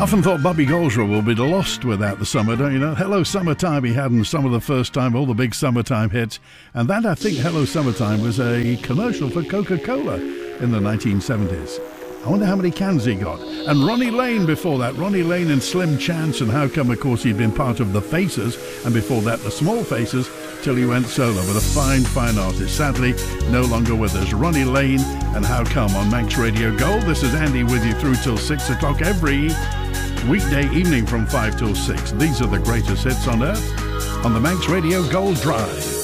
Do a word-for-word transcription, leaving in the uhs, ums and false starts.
Often thought Bobby Goldsboro would be lost without the summer, don't you know? Hello Summertime he had in Summer the First Time, all the big summertime hits. And that, I think, Hello Summertime was a commercial for Coca-Cola in the nineteen seventies. I wonder how many cans he got. And Ronnie Lane before that. Ronnie Lane and Slim Chance, and how come, of course, he'd been part of the Faces, and before that the Small Faces, till he went solo. But a fine, fine artist. Sadly, no longer with us. Ronnie Lane and How Come on Manx Radio Gold. This is Andy with you through till six o'clock every weekday evening from five till six. These are the greatest hits on earth on the Manx Radio Gold Drive.